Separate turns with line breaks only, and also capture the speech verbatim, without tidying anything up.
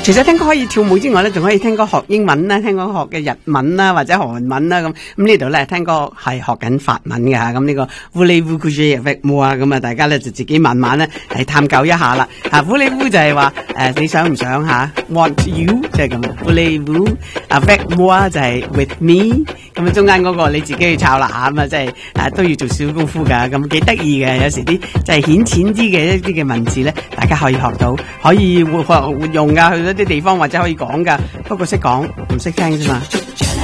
除咗聽歌可以跳舞之外咧，仲可以聽歌學英文啦，聽歌學嘅日文啦，或者韓文啦咁。咁呢度咧聽歌係學緊法文嘅吓，咁呢個 Voulez-vous coucher avec moi啊，咁啊大家咧就自己慢慢咧係探究一下啦。啊 Voulez-vous 就係話誒你想唔想吓 ，want you 就係咁 ，Voulez-vous avec moi就係 with me， 咁啊中間嗰個你自己去抄啦吓，咁啊即係誒都要做少功夫噶，咁幾得意嘅，有時啲即係顯淺啲嘅一啲嘅文字咧，大家可以學到，可以活活用噶，去到啲地方或者可以講噶，不過識講唔識聽啫嘛。